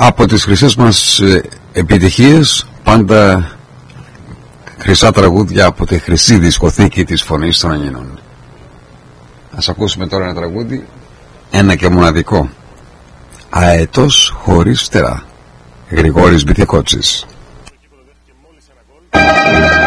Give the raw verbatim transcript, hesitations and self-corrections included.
Από τις χρυσές μας επιτυχίες, πάντα χρυσά τραγούδια από τη χρυσή δισκοθήκη της φωνής των Ελλήνων. Ας ακούσουμε τώρα ένα τραγούδι, ένα και μοναδικό. Αετός χωρίς φτερά, Γρηγόρης Μπιθεκότσης.